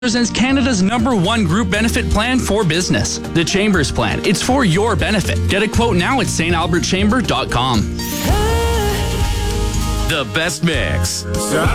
presents Canada's #1 group benefit plan for business. The Chambers Plan. It's for your benefit. Get a quote now at stalbertchamber.com. The best mix.